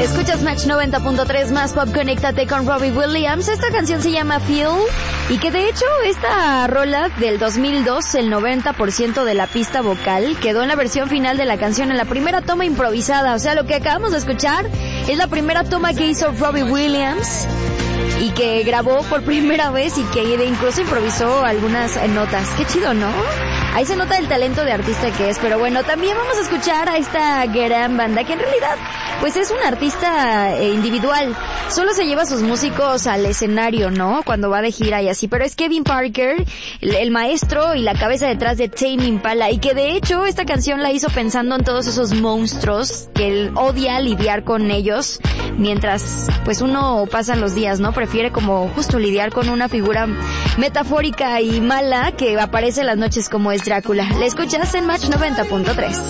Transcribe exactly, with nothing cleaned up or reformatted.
Escuchas Match noventa punto tres más pop, conéctate con Robbie Williams. Esta canción se llama Feel, y que de hecho esta rola del dos mil dos, el noventa por ciento de la pista vocal quedó en la versión final de la canción en la primera toma improvisada. O sea, lo que acabamos de escuchar es la primera toma que hizo Robbie Williams y que grabó por primera vez y que incluso improvisó algunas notas. Qué chido, ¿no? Ahí se nota el talento de artista que es. Pero bueno, también vamos a escuchar a esta gran banda que en realidad pues es un artista eh, individual. Solo se lleva a sus músicos al escenario, ¿no? Cuando va de gira y así. Pero es Kevin Parker, el, el maestro y la cabeza detrás de Tame Impala. Y que de hecho esta canción la hizo pensando en todos esos monstruos que él odia lidiar con ellos. Mientras pues uno pasa los días, ¿no? Prefiere como justo lidiar con una figura metafórica y mala que aparece en las noches como es Drácula. La escuchas en Match noventa punto tres.